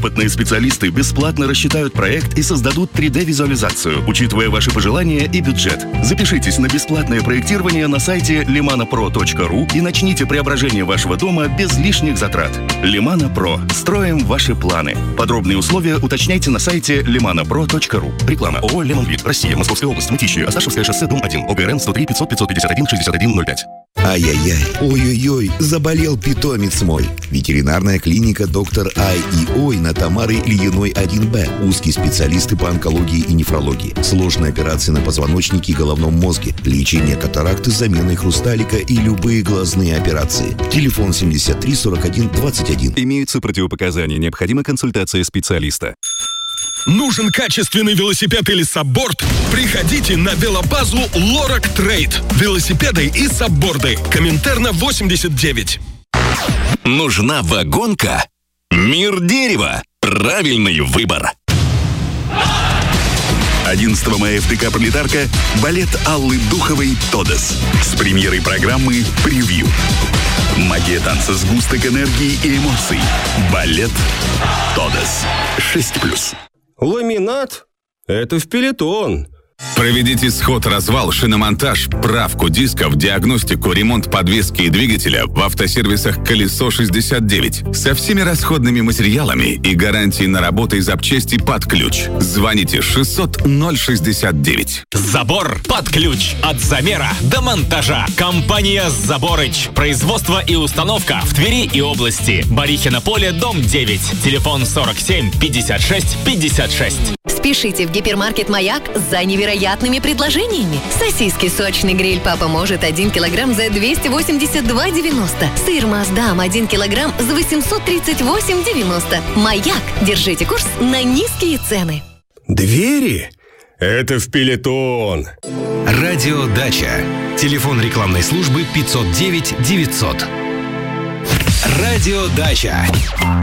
Опытные специалисты бесплатно рассчитают проект и создадут 3D-визуализацию, учитывая ваши пожелания и бюджет. Запишитесь на бесплатное проектирование на сайте limanapro.ru и начните преображение вашего дома без лишних затрат. Limana Pro. Строим ваши планы. Подробные условия уточняйте на сайте limanapro.ru. Реклама. ООО «Лемонвид». Россия. Московская область. Мытищи. Осташевское шоссе, дом 1. ОГРН 103 500 551 6105. Ай-яй-яй, ой-ой-ой, заболел питомец мой. Ветеринарная клиника «Доктор Ай и Ой» на Тамары Ильиной 1Б. Узкие специалисты по онкологии и нефрологии. Сложные операции на позвоночнике и головном мозге. Лечение катаракты с заменой хрусталика и любые глазные операции. Телефон 73 41 21. Имеются противопоказания. Необходима консультация специалиста. Нужен качественный велосипед или сабборд? Приходите на велобазу Лорак Трейд. Велосипеды и сабборды. Коминтерна 89. Нужна вагонка? Мир дерева. Правильный выбор. 11 мая в ТК «Пролетарка» балет Аллы Духовой «Тодес» с премьерой программы «Превью». Магия танца, сгусток энергии и эмоций. Балет «Тодес». 6+. Ламинат? Это в Пелетон. Проведите сход-развал, шиномонтаж, правку дисков, диагностику, ремонт подвески и двигателя в автосервисах «Колесо 69» со всеми расходными материалами и гарантией на работы и запчасти под ключ. Звоните 600-069. Забор под ключ. От замера до монтажа. Компания «Заборыч». Производство и установка в Твери и области. Барихино поле, дом 9. Телефон 47 56 56. Спешите в гипермаркет «Маяк» за невероятными предложениями. Сосиски сочный гриль «Папа может» 1 килограмм за 282,90. Сыр «Маасдам» 1 килограмм за 838,90. «Маяк». Держите курс на низкие цены. Двери? Это в Пелетон. Радиодача. Телефон рекламной службы 509 900. Радиодача.